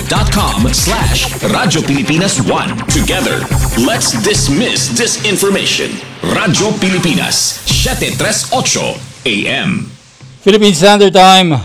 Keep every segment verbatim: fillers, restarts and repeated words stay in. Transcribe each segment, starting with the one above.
facebook.com slash Radyo Pilipinas one. Together, let's dismiss disinformation. Radyo Pilipinas, seven thirty-eight A M. Philippine Standard Time,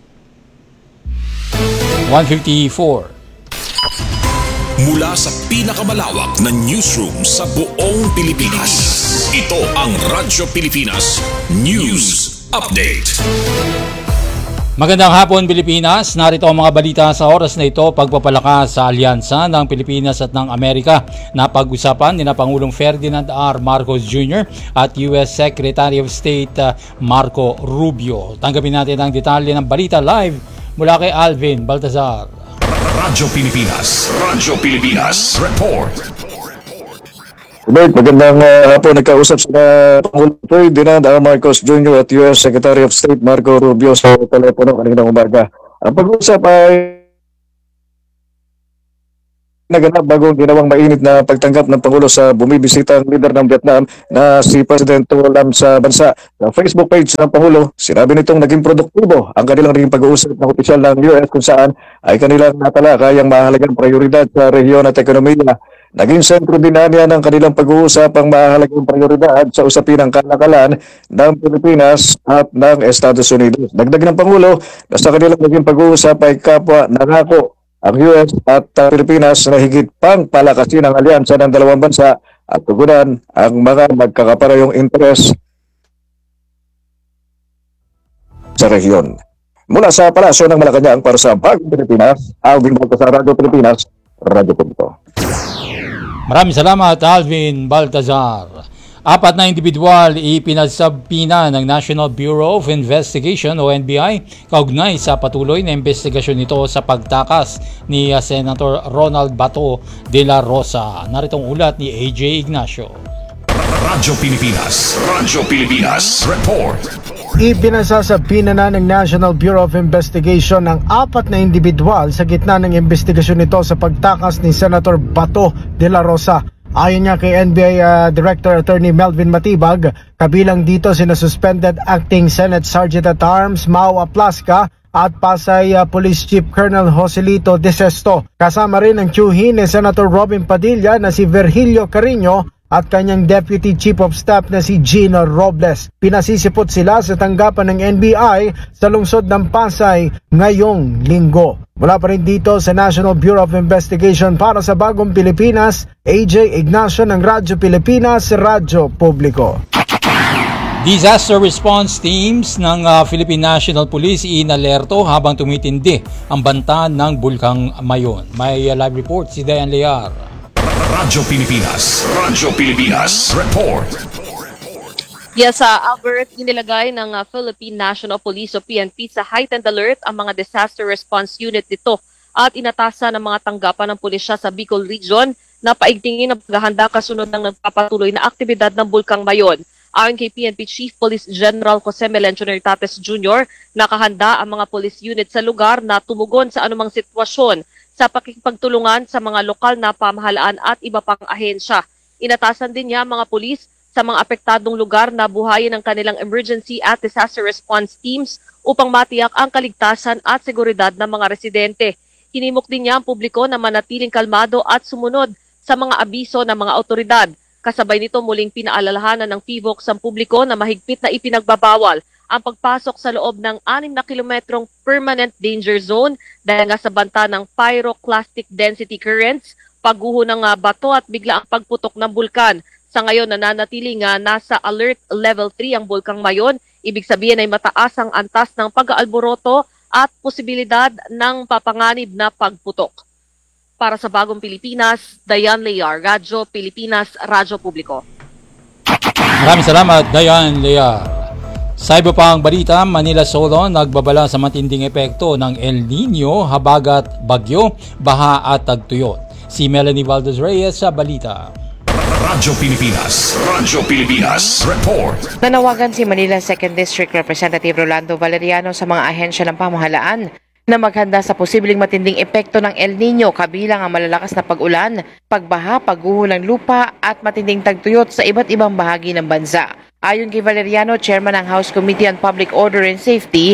one fifty-four. Mula sa pinakamalawak na newsroom sa buong Pilipinas, ito ang Radyo Pilipinas News Update. Magandang hapon, Pilipinas. Narito ang mga balita sa oras na ito. Pagpapalakas sa alyansa ng Pilipinas at ng Amerika na pag-usapan ni na Pangulong Ferdinand R. Marcos Junior at U S Secretary of State uh, Marco Rubio. Tanggapin natin ang detalye ng balita live mula kay Alvin Baltazar. Radyo Pilipinas, Radyo Pilipinas Report. Robert, magandang uh, hapon. Nagkausap sa Pangulong Ferdinand R. Marcos Junior at U S Secretary of State Marco Rubio sa telepono kaninang umaga. Ang pag-uusap ay naganap bago ginawang mainit na pagtanggap ng Pangulo sa bumibisitang leader ng Vietnam na si President Tô Lam sa bansa. Sa Facebook page ng Pangulo, sinabi nitong naging produktibo ang kanilang naging pag-uusap ng opisyal ng U S kung saan ay kanilang natalakay ang mahalagang prioridad sa rehiyon at ekonomiya. Naging sentro din niya ng kanilang pag-uusap ang mahalagang prioridad sa usapin ng kalakalan ng Pilipinas at ng Estados Unidos. Dagdag ng Pangulo na sa kanilang naging pag-uusap ay kapwa nangako ang U S at uh, Pilipinas na higit pang palakasin ang alyansa ng dalawang bansa at tugunan ang mga magkakaparehong interes sa rehiyon. Mula sa Palasyo ng Malacanang para sa Bagong Pilipinas, Alvin Baltazar, Radyo Pilipinas, Radyo Punto. Maraming salamat, Alvin Baltazar. Apat na individual ipinagsabina ng National Bureau of Investigation o N B I kaugnay sa patuloy na investigasyon nito sa pagtakas ni Senator Ronald Bato de la Rosa. Narito ang ulat ni A J Ignacio. Radyo Pilipinas, Radyo Pilipinas Report. Ipinasasabina na ng National Bureau of Investigation ang apat na individual sa gitna ng investigasyon nito sa pagtakas ni Senator Bato de la Rosa. Ayon niya kay N B I uh, Director Attorney Melvin Matibag, kabilang dito sina suspended Acting Senate Sergeant at Arms Mau Aplasca at Pasay uh, Police Chief Colonel Joselito De Sesto. Kasama rin ang tiyuhin ni Senator Robin Padilla na si Virgilio Carino at kanyang Deputy Chief of Staff na si Gino Robles. Pinasisipot sila sa tanggapan ng N B I sa lungsod ng Pasay ngayong linggo. Mula pa rin dito sa National Bureau of Investigation para sa Bagong Pilipinas, A J Ignacio ng Radyo Pilipinas, Radyo Publiko. Disaster response teams ng uh, Philippine National Police inalerto habang tumitindi ang banta ng Bulkang Mayon. May uh, live report si Dayan Lear. Radyo Pilipinas, Radyo Pilipinas Report. Yes, uh, Albert, inilagay ng uh, Philippine National Police o P N P sa heightened alert ang mga disaster response unit nito at inatasan ng mga tanggapan ng pulisya sa Bicol Region na paigtingin ang paghahanda kasunod ng nagpapatuloy na aktibidad ng Bulkang Mayon. Ayon kay P N P Chief Police General Jose Melencio Nertates Junior, nakahanda ang mga police unit sa lugar na tumugon sa anumang sitwasyon sa pakikipagtulungan sa mga lokal na pamahalaan at iba pang ahensya. Inatasan din niya mga pulis sa mga apektadong lugar na buhayin ang kanilang emergency at disaster response teams upang matiyak ang kaligtasan at seguridad ng mga residente. Hinimok din niya ang publiko na manatiling kalmado at sumunod sa mga abiso ng mga otoridad. Kasabay nito muling pinaalalahanan ng P V O C ang publiko na mahigpit na ipinagbabawal ang pagpasok sa loob ng anim na kilometrong permanent danger zone dahil nga sa banta ng pyroclastic density currents, pagguho ng uh, bato at bigla ang pagputok ng bulkan. Sa ngayon, nananatili nga nasa alert level three ang Bulkang Mayon. Ibig sabihin ay mataas ang antas ng pag-aalboroto at posibilidad ng papanganib na pagputok. Para sa Bagong Pilipinas, Dayan Lear, Radyo Pilipinas, Radyo Publiko. Maraming salamat, Dayan Lear. Sa iba pang balita, Manila Solon nagbabala sa matinding epekto ng El Nino, habagat, bagyo, baha at tagtuyot. Si Melanie Valdez Reyes sa balita. Radyo Pilipinas, Radyo Pilipinas Report. Nanawagan si Manila second District Representative Rolando Valeriano sa mga ahensya ng pamahalaan na maghanda sa posibleng matinding epekto ng El Nino kabilang ang malalakas na pag-ulan, pagbaha, pagguho ng lupa at matinding tagtuyot sa iba't ibang bahagi ng bansa. Ayon kay Valeriano, chairman ng House Committee on Public Order and Safety,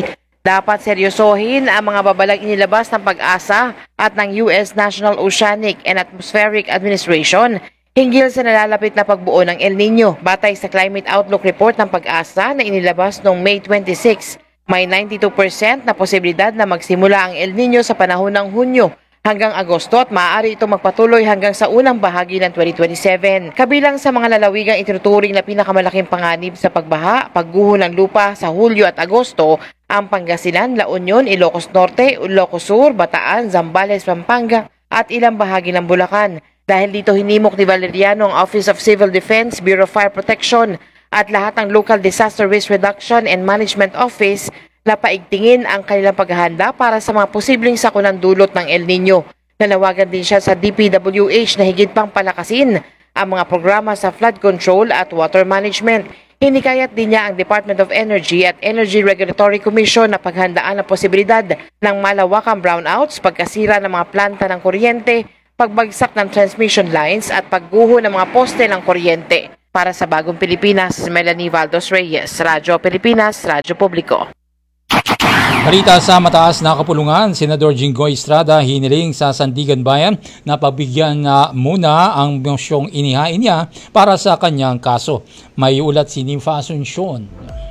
Dapat seryosohin ang mga babalang inilabas ng Pag-asa at ng U S National Oceanic and Atmospheric Administration hinggil sa nalalapit na pagbuo ng El Nino. Batay sa Climate Outlook Report ng Pag-asa na inilabas noong May twenty-six, may ninety-two percent na posibilidad na magsimula ang El Nino sa panahon ng Hunyo hanggang Agosto at maaari itong magpatuloy hanggang sa unang bahagi ng twenty twenty-seven. Kabilang sa mga lalawigang itinuturing na pinakamalaking panganib sa pagbaha, pagguho ng lupa sa Hulyo at Agosto, ang Pangasinan, La Union, Ilocos Norte, Ilocos Sur, Bataan, Zambales, Pampanga at ilang bahagi ng Bulacan. Dahil dito hinimok ni Valeriano ang Office of Civil Defense, Bureau of Fire Protection at lahat ng Local Disaster Risk Reduction and Management Office na paigtingin ang kanilang paghahanda para sa mga posibleng sakunang dulot ng El Nino. Nanawagan din siya sa D P W H na higit pang palakasin ang mga programa sa flood control at water management. Hinikayat din niya ang Department of Energy at Energy Regulatory Commission na paghandaan ang posibilidad ng malawakang brownouts, pagkasira ng mga planta ng kuryente, pagbagsak ng transmission lines at pagguho ng mga poste ng kuryente. Para sa Bagong Pilipinas, Melanie Valdos Reyes, Radyo Pilipinas, Radyo Publiko. Balita sa mataas na kapulungan, Senador Jinggoy Estrada hiniling sa Sandigan Bayan na pagbigyan na muna ang mosyong inihain niya para sa kanyang kaso. May ulat si Nympha Asuncion.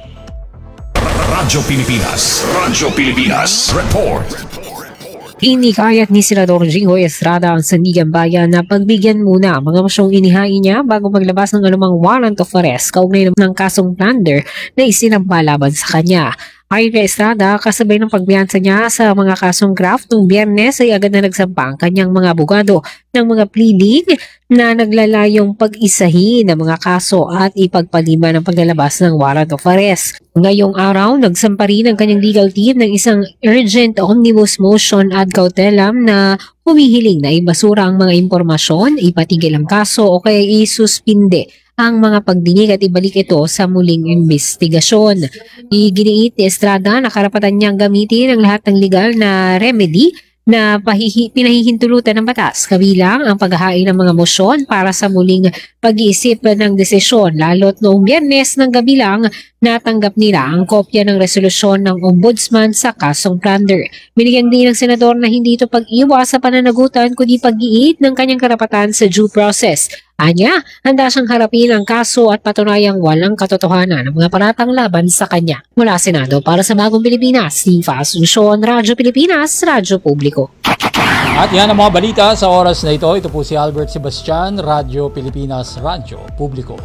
Radyo Pilipinas, Radyo Pilipinas, report. Inikayat ni Senador Jinggoy Estrada ang Sandigan Bayan na pagbigyan muna ang mga mosyong inihain niya bago maglabas ng anumang warrant of arrest kaugnay ng kasong plunder na isinampa laban sa kanya. Ayon kay Estrada, kasabay ng pagbiyansa niya sa mga kasong graft noong Biyernes ay agad na nagsampa ang kanyang mga abogado ng mga pleading na naglalayong pag-isahin ng mga kaso at ipagpalima ng paglalabas ng warrant of arrest. Ngayong araw, nagsampa rin ang kanyang legal team ng isang urgent omnibus motion ad cautelam na humihiling na ibasura ang mga impormasyon, ipatigil ang kaso o kaya isuspinde ang mga pagdinig at ibalik ito sa muling investigasyon. Iginiit ni Estrada na karapatan niyang gamitin ang lahat ng legal na remedy na pahihi, pinahihintulutan ng batas, kabilang ang paghahain ng mga mosyon para sa muling pag-iisip ng desisyon, lalo't noong Biyernes ng gabi lang natanggap nila ang kopya ng resolusyon ng Ombudsman sa kasong plunder. Binigyan din ng senador na hindi ito pag-iwas sa pananagutan kundi pag-iit ng kanyang karapatan sa due process. Anya, handa siyang harapin ang kaso at patunayang walang katotohanan ng mga paratang laban sa kanya. Mula Senado para sa Bagong Pilipinas, Nympha Asuncion, Radyo Pilipinas, Radyo Publiko. At yan ang mga balita sa oras na ito. Ito po si Albert Sebastian, Radyo Pilipinas, Radyo Publiko.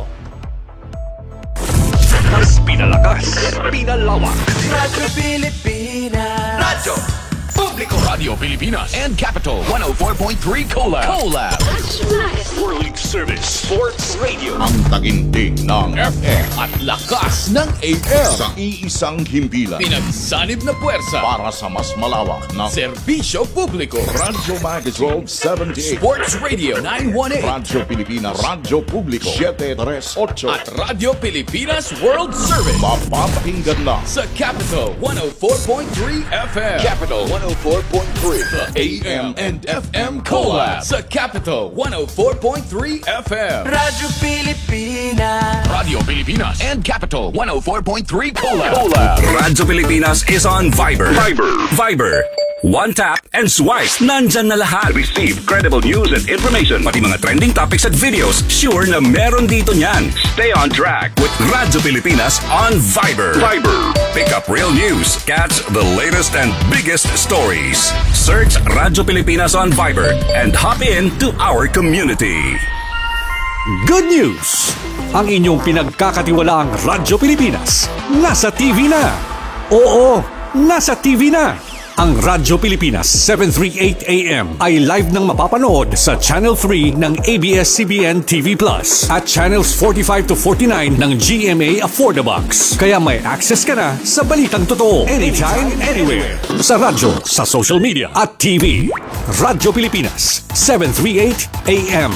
Mas pinalakas, pinalawak. Radyo Pilipinas. Radyo Publiko. Radio Pilipinas and Capital one oh four point three Collab. Collab. World Service Sports Radio. Ang tagintig ng F M at lakas ng A M. sa iisang himpilan Pinagsanib na puwersa. para sa mas malawak na Serbisyo Publiko. Radyo Magazine twelve seventy-eight, Sports Radio nine one eight. Radyo Pilipinas, Radyo Publiko seven thirty-eight, At Radio Pilipinas World Service. mapapakinggan na Sa Capital one oh four point three F M. Capital one oh four point three. The A M and F M Collab. Sa Capital one oh four point three F M. Radyo Pilipinas. Radio Pilipinas and Capital one oh four point three Collab. Collab. Radyo Pilipinas is on Viber. Viber. Viber. One tap and swipe. Nandyan na lahat. Receive credible news and information. Pati mga trending topics at videos. Sure na meron dito niyan. Stay on track with Radyo Pilipinas on Viber. Viber. Pick up real news. Catch the latest and biggest stories. Search Radyo Pilipinas on Viber and hop in to our community. Good news! Ang inyong pinagkakatiwalaang Radyo Pilipinas nasa T V na. Oo, nasa T V na. Ang Radyo Pilipinas seven thirty-eight A M ay live nang mapapanood sa Channel three ng A B S C B N T V Plus at Channels forty-five to forty-nine ng G M A Affordabox. Kaya may access ka na sa balitang totoo anytime, anywhere. Sa radyo, sa social media at T V. Radyo Pilipinas seven thirty-eight A M.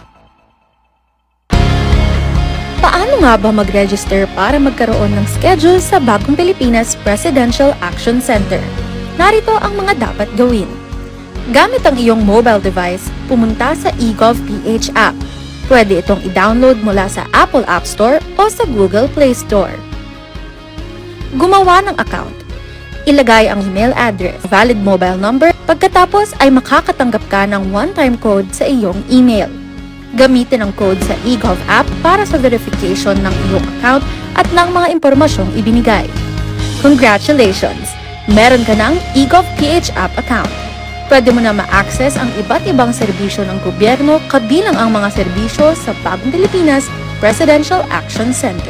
Paano nga ba mag-register para magkaroon ng schedule sa Bagong Pilipinas Presidential Action Center? Narito ang mga dapat gawin. Gamit ang iyong mobile device, pumunta sa eGovPH app. Pwede itong i-download mula sa Apple App Store o sa Google Play Store. Gumawa ng account. Ilagay ang email address, valid mobile number, pagkatapos ay makakatanggap ka ng one-time code sa iyong email. Gamitin ang code sa eGov app para sa verification ng iyong account at ng mga impormasyong ibinigay. Congratulations! Meron ka ng eGov P H app account. Pwede mo na ma-access ang iba't ibang serbisyo ng gobyerno kabilang ang mga serbisyo sa Bagong Pilipinas Presidential Action Center.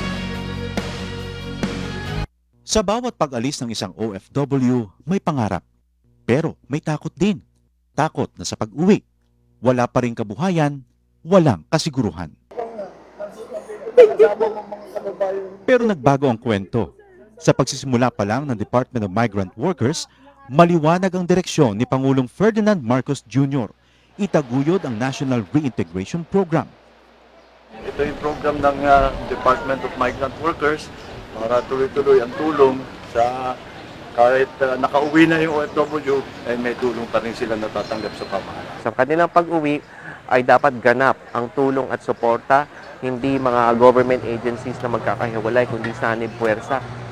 Sa bawat pag-alis ng isang O F W, may pangarap. Pero may takot din. Takot na sa pag-uwi. Wala pa rin kabuhayan, walang kasiguruhan. Pero nagbago ang kwento. Sa pagsisimula pa lang ng Department of Migrant Workers, maliwanag ang direksyon ni Pangulong Ferdinand Marcos Junior Itaguyod ang National Reintegration Program. Ito yung program ng uh, Department of Migrant Workers para tuloy-tuloy ang tulong sa kahit uh, nakauwi na yung O F W, ay may tulong pa rin sila natatanggap sa pamahalaan. Sa kanilang pag-uwi ay dapat ganap ang tulong at suporta, hindi mga government agencies na magkakahiwalay, kundi sanib puwersa